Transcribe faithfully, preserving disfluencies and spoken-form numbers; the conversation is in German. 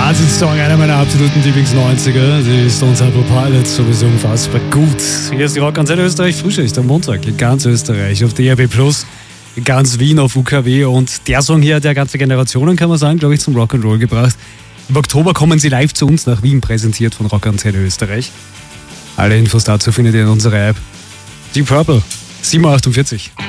Wahnsinnssong, einer meiner absoluten Lieblings-neunziger. Die Stone Temple Pilots, sowieso unfassbar gut. Hier ist die Rockantenne Österreich Frühschicht am Montag in ganz Österreich auf D A B plus, in ganz Wien auf U K W. Und der Song hier hat ja ganze Generationen, kann man sagen, glaube ich, zum Rock'n'Roll gebracht. Im Oktober kommen sie live zu uns nach Wien, präsentiert von Rockantenne Österreich. Alle Infos dazu findet ihr in unserer App. Deep Purple, sieben Uhr achtundvierzig.